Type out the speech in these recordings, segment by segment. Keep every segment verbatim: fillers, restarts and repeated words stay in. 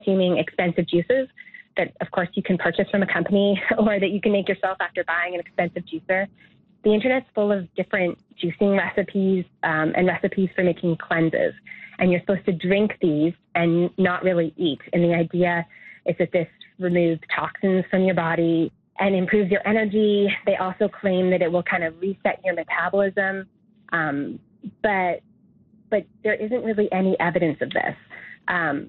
consuming expensive juices that, of course, you can purchase from a company or that you can make yourself after buying an expensive juicer. The internet's full of different juicing recipes um, and recipes for making cleanses. And you're supposed to drink these and not really eat. And the idea is that this removes toxins from your body and improves your energy. They also claim that it will kind of reset your metabolism. Um, but but there isn't really any evidence of this. Um,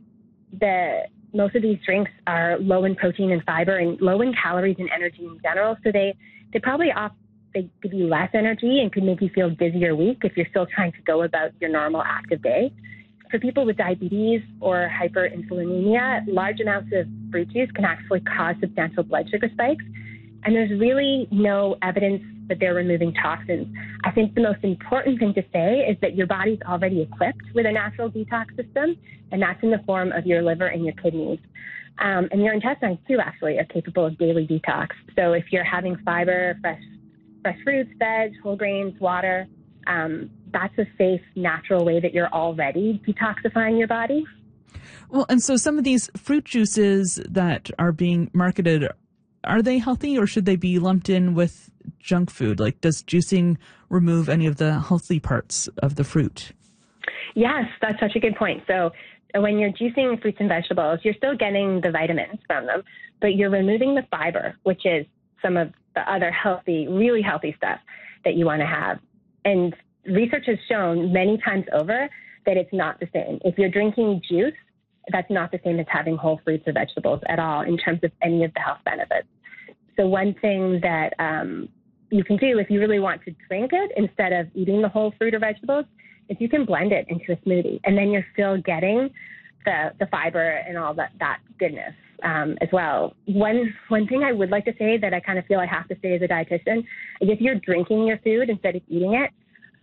the most of these drinks are low in protein and fiber and low in calories and energy in general. So they, they probably off, they give you less energy and could make you feel dizzy or weak if you're still trying to go about your normal active day. For people with diabetes or hyperinsulinemia, large amounts of fruit juice can actually cause substantial blood sugar spikes. And there's really no evidence that they're removing toxins. I think the most important thing to say is that your body's already equipped with a natural detox system, and that's in the form of your liver and your kidneys. Um, and your intestines, too, actually, are capable of daily detox. So if you're having fiber, fresh, fresh fruits, veg, whole grains, water, um, that's a safe, natural way that you're already detoxifying your body. Well, and so some of these fruit juices that are being marketed, are they healthy or should they be lumped in with junk food? Like, does juicing remove any of the healthy parts of the fruit? Yes, that's such a good point. So when you're juicing fruits and vegetables, you're still getting the vitamins from them, but you're removing the fiber, which is some of the other healthy, really healthy stuff that you want to have. And research has shown many times over that it's not the same. If you're drinking juice, that's not the same as having whole fruits or vegetables at all in terms of any of the health benefits. So one thing that um, you can do if you really want to drink it instead of eating the whole fruit or vegetables is you can blend it into a smoothie, and then you're still getting the, the fiber and all that, that goodness um, as well. One, one thing I would like to say that I kind of feel I have to say as a dietitian is if you're drinking your food instead of eating it,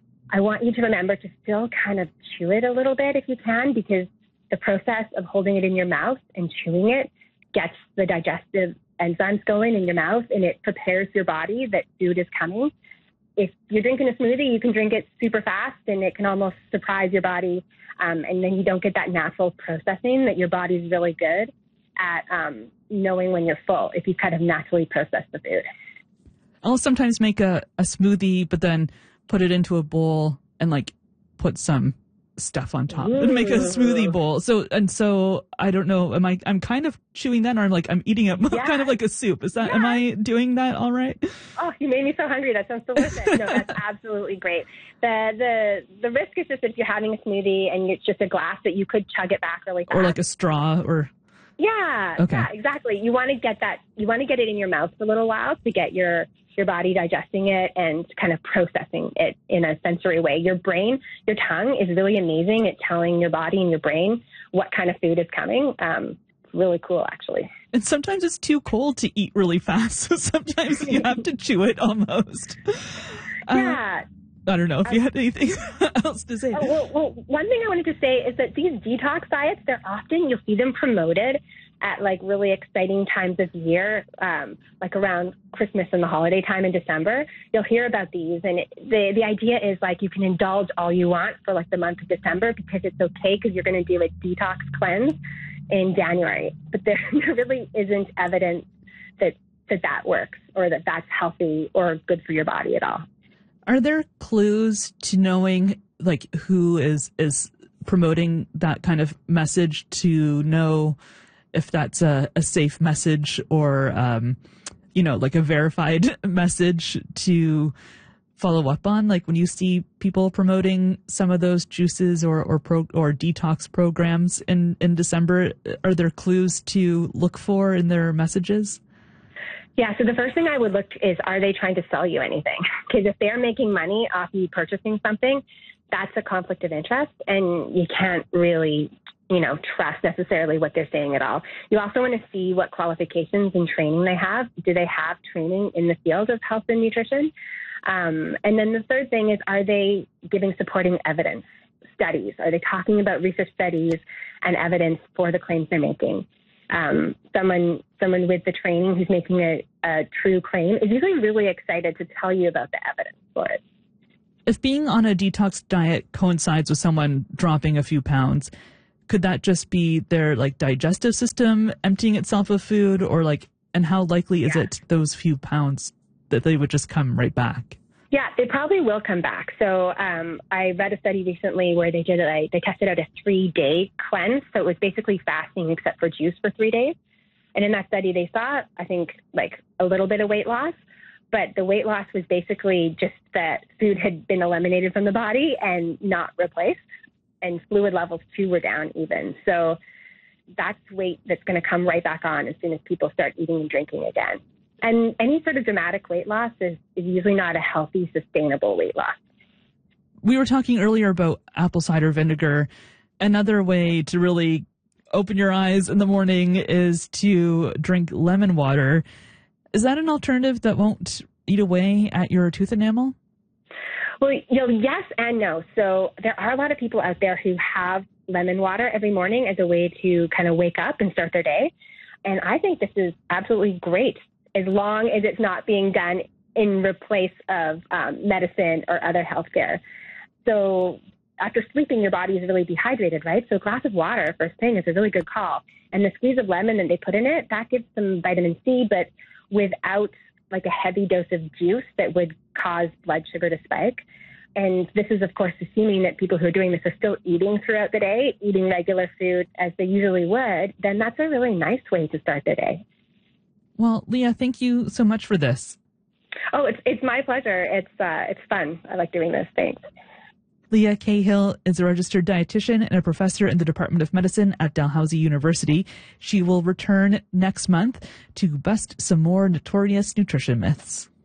I want you to remember to still kind of chew it a little bit if you can, because the process of holding it in your mouth and chewing it gets the digestive enzymes going in your mouth, and it prepares your body that food is coming. If you're drinking a smoothie, you can drink it super fast, and it can almost surprise your body, um, and then you don't get that natural processing that your body's really good at um, knowing when you're full if you kind of naturally process the food. I'll sometimes make a, a smoothie, but then put it into a bowl and like put some stuff on top and make a smoothie bowl. So, and so I don't know, am I, I'm kind of chewing that, or I'm like, I'm eating it yeah. kind of like a soup. Is that, yeah. am I doing that all right? Oh, you made me so hungry. That sounds delicious. No, that's absolutely great. The, the, the risk is just if you're having a smoothie and it's just a glass that you could chug it back really fast. Or like a straw or. Yeah, okay. yeah, exactly. You want to get that, you want to get it in your mouth for a little while to get your, your body digesting it and kind of processing it in a sensory way. Your brain, your tongue is really amazing at telling your body and your brain what kind of food is coming. Um, it's really cool, actually. And sometimes it's too cold to eat really fast, so sometimes you have to chew it almost. Yeah. Uh, I don't know if you had anything else to say. Uh, well, well, one thing I wanted to say is that these detox diets, they're often, you'll see them promoted at like really exciting times of year, um, like around Christmas and the holiday time in December. You'll hear about these, and it, the the idea is like you can indulge all you want for like the month of December because it's okay because you're going to do a detox cleanse in January. But there, there really isn't evidence that, that that works or that that's healthy or good for your body at all. Are there clues to knowing like who is is promoting that kind of message to know if that's a, a safe message or, um, you know, like a verified message to follow up on? Like when you see people promoting some of those juices or or, pro, or detox programs in, in December, are there clues to look for in their messages? Yeah, so the first thing I would look is, are they trying to sell you anything? Because if they're making money off you purchasing something, that's a conflict of interest, and you can't really, you know, trust necessarily what they're saying at all. You also want to see what qualifications and training they have. Do they have training in the field of health and nutrition? Um, and then the third thing is, are they giving supporting evidence, studies? Are they talking about research studies and evidence for the claims they're making? Um, someone someone with the training who's making a, a true claim is usually really excited to tell you about the evidence for it. If being on a detox diet coincides with someone dropping a few pounds, could that just be their like digestive system emptying itself of food, or like, and how likely is yeah. it those few pounds that they would just come right back? Yeah, they probably will come back. So um, I read a study recently where they did a, they tested out a three-day cleanse. So it was basically fasting except for juice for three days. And in that study, they saw, I think, like a little bit of weight loss. But the weight loss was basically just that food had been eliminated from the body and not replaced. And fluid levels, too, were down even. So that's weight that's going to come right back on as soon as people start eating and drinking again. And any sort of dramatic weight loss is, is usually not a healthy, sustainable weight loss. We were talking earlier about apple cider vinegar. Another way to really open your eyes in the morning is to drink lemon water. Is that an alternative that won't eat away at your tooth enamel? Well, you know, yes and no. So there are a lot of people out there who have lemon water every morning as a way to kind of wake up and start their day. And I think this is absolutely great, as long as it's not being done in replace of um, medicine or other healthcare. So after sleeping, your body is really dehydrated, right? So a glass of water first thing is a really good call. And the squeeze of lemon that they put in it, that gives some vitamin C, but without like a heavy dose of juice that would cause blood sugar to spike. And this is, of course, assuming that people who are doing this are still eating throughout the day, eating regular food as they usually would, then that's a really nice way to start the day. Well, Leah, thank you so much for this. Oh, it's it's my pleasure. It's uh, it's fun. I like doing this. Thanks. Leah Cahill is a registered dietitian and a professor in the Department of Medicine at Dalhousie University. She will return next month to bust some more notorious nutrition myths.